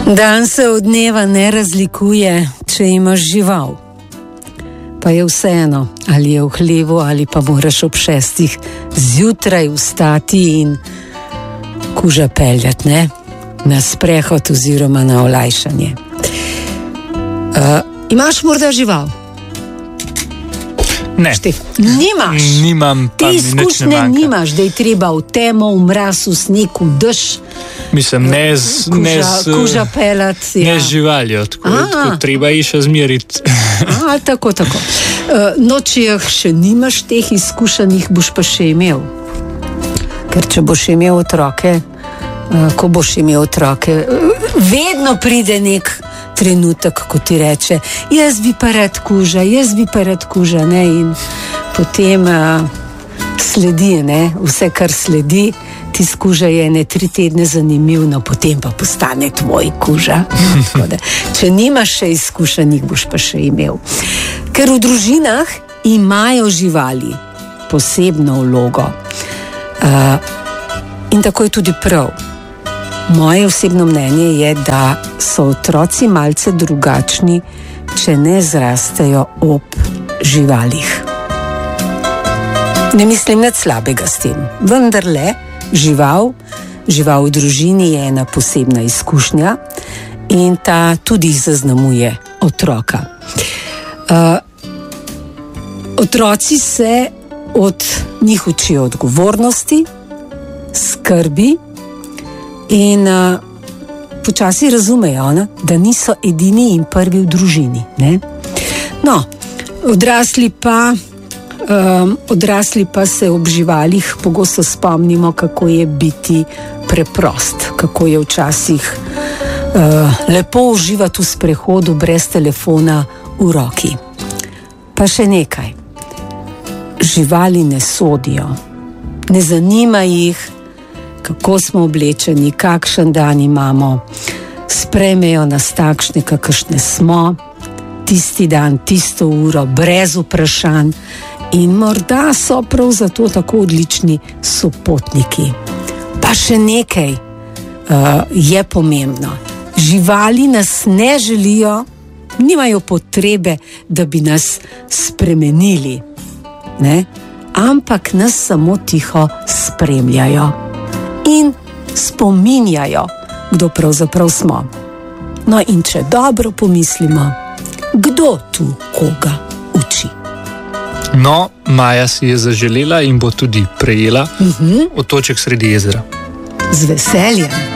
Dan se od dneva ne razlikuje, če imaš žival. Pa je vseeno, ali je v hlevu ali pa moraš ob 6 zjutraj vstati in kuža peljati, ne? Na sprehod oziroma na olajšanje. Imaš morda žival? Ne. Nimaš? Nimam, pa mi nič ne manjka. Ti izkušnje nimaš, da je treba v temo, v mraz, v sneg, v dež. Mislim, kuža peljati. Ne z živaljo, tako treba ji še zmeriti. Tako. No, če jih še nimaš teh izkušenj, jih boš pa še imel. Ker če boš imel otroke, ko boš imel otroke, vedno pride nek trenutek, ko ti reče, jaz bi pa rad kuža, ne, in potem sledi, ne, vse, kar sledi, ti skuža je 3 tedne zanimiv, no, potem pa postane tvoj kuža. Če nimaš še izkušenj, jih boš pa še imel. Ker v družinah imajo živali posebno vlogo. In tako je tudi prav. Moje osebno mnenje je, da so otroci malce drugačni, če ne zrastejo ob živalih. Ne mislim nič slabega s tem, vendarle žival v družini je ena posebna izkušnja in ta tudi zaznamuje otroka. Otroci se od njih učijo odgovornosti, skrbi in počasi razumejo, ne, da niso edini in prvi v družini. Ne? No, odrasli pa se ob živalih pogosto spomnimo, kako je biti preprost, kako je včasih lepo uživati v sprehodu brez telefona v roki. Pa še nekaj. Živali ne sodijo, ne zanima jih, kako smo oblečeni, kakšen dan imamo, sprejmejo nas takšne, kakršne smo, tisti dan, tisto uro, brez vprašanj in morda so prav zato tako odlični sopotniki. Pa še nekaj je pomembno. Živali nas ne želijo, nimajo potrebe, da bi nas spremenili, ne? Ampak nas samo tiho spremljajo in spominjajo, kdo pravzaprav smo. No, in če dobro pomislimo, kdo tu koga uči? No, Maja si je zaželela in bo tudi prejela otoček sredi jezera. Z veseljem.